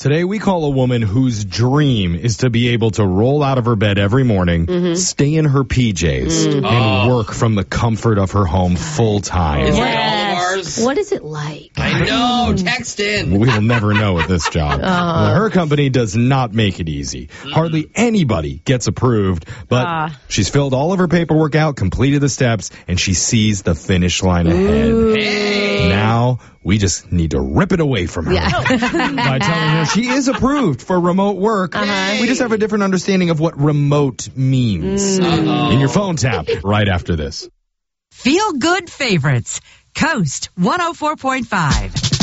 Today we call a woman whose dream is to be able to roll out of her bed every morning, stay in her PJs, and work from the comfort of her home full time. Is that all of ours? What is it like? I know. Text in. We'll never know with this job. Her company does not make it easy. Hardly anybody gets approved, but she's filled all of her paperwork out, completed the steps, and she sees the finish line ahead. Hey. Now, we just need to rip it away from her by telling her she is approved for remote work. We just have a different understanding of what remote means. In your phone tap right after this. Feel good favorites. Coast 104.5.